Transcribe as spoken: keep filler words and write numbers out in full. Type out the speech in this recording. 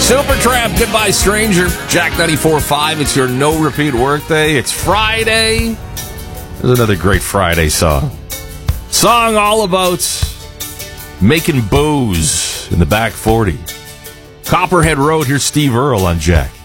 Supertramp, Goodbye Stranger. Jack ninety-four point five, it's your no-repeat workday. It's Friday. There's another great Friday song. Song all about making booze in the back forty. Copperhead Road, here's Steve Earle on Jack.